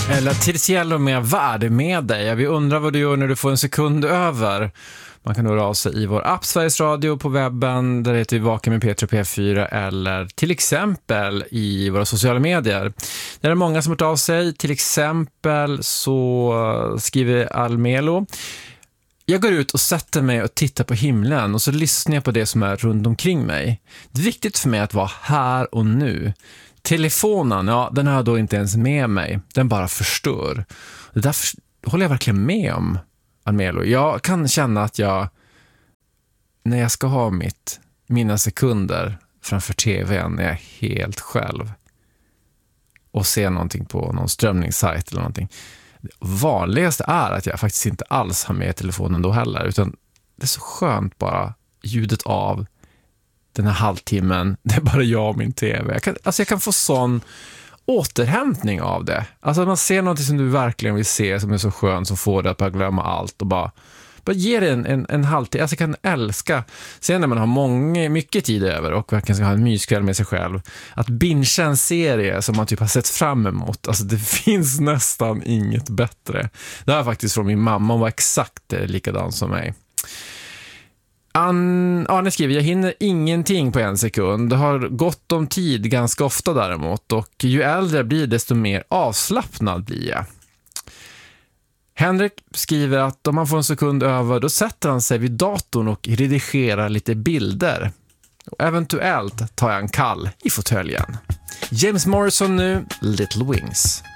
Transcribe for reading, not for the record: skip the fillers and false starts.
Eller till cielo med värde med dig. Vi undrar vad du gör när du får en sekund över. Man kan höra av sig i vår app Sveriges Radio på webben, där heter vi Vaken med P3 P4, eller till exempel i våra sociala medier. Det är många som har hört av sig. Till exempel så skriver Almelo: jag går ut och sätter mig och tittar på himlen och så lyssnar jag på det som är runt omkring mig. Det är viktigt för mig att vara här och nu. Telefonen, ja, den har jag då inte ens med mig. Den bara förstör. Det där håller jag verkligen med om, Almelo. Jag kan känna att när jag ska ha mina sekunder framför tvn, är jag helt själv och ser någonting på någon strömningssajt eller någonting. Det vanligaste är att jag faktiskt inte alls har med telefonen då heller, utan det är så skönt bara ljudet av den här halvtimmen, det är bara jag och min tv. Jag kan få sån återhämtning av det. Alltså man ser något som du verkligen vill se, som är så skönt, som får dig att bara glömma allt och bara ge det en halvtimme. Alltså jag kan älska, sen när man har mycket tid över och verkligen ska ha en myskväll med sig själv, att bingea en serie som man typ har sett fram emot. Alltså det finns nästan inget bättre. Det här är faktiskt från min mamma, hon var exakt likadan som mig. Arne skriver: jag hinner ingenting på en sekund. Det har gått om tid ganska ofta däremot, och ju äldre blir desto mer avslappnad blir jag. Henrik skriver att om man får en sekund över, då sätter han sig vid datorn och redigerar lite bilder. Och eventuellt tar jag en kall i fåtöljen. James Morrison nu, Little Wings.